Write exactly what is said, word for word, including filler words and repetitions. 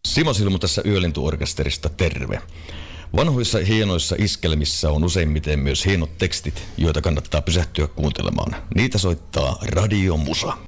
Simo Silmu tässä Yölintuorkesterista, terve. Vanhoissa hienoissa iskelmissä on useimmiten myös hienot tekstit, joita kannattaa pysähtyä kuuntelemaan. Niitä soittaa Radio Musa.